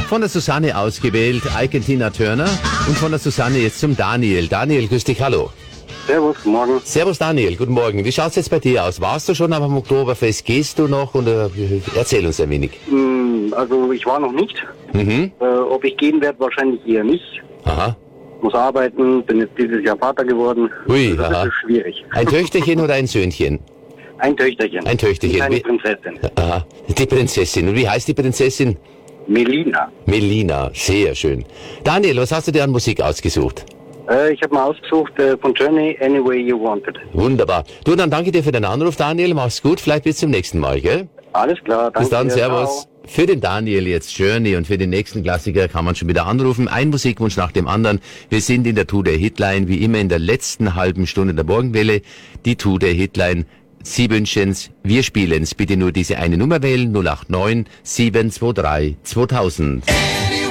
Von der Susanne ausgewählt, Ike Tina Turner. Und von der Susanne jetzt zum Daniel. Daniel, grüß dich, hallo. Servus, guten Morgen. Servus Daniel, guten Morgen. Wie schaut's jetzt bei dir aus? Warst du schon am Oktoberfest? Gehst du noch? Und erzähl uns ein wenig. Also ich war noch nicht. Ob ich gehen werde, wahrscheinlich eher nicht. Aha. Muss arbeiten, bin jetzt dieses Jahr Vater geworden. Ui, das aha. ist schwierig. Ein Töchterchen oder ein Söhnchen? Ein Töchterchen. Ein Töchterchen. Eine Prinzessin. Aha. Die Prinzessin. Und wie heißt die Prinzessin? Melina. Melina. Sehr schön. Daniel, was hast du dir an Musik ausgesucht? Ich habe mal ausgesucht von Journey, Any Way You Want It. Wunderbar. Du, dann danke dir für den Anruf, Daniel. Mach's gut. Vielleicht bis zum nächsten Mal, gell? Alles klar, danke. Bis dann, dir. servus. Ciao. Für den Daniel jetzt Journey und für den nächsten Klassiker kann man schon wieder anrufen. Ein Musikwunsch nach dem anderen. Wir sind in der Tour der Hitline, wie immer in der letzten halben Stunde der Morgenwelle. Die Tour der Hitline. Sie wünschen's, wir spielen's. Bitte nur diese eine Nummer wählen, 089 723 2000.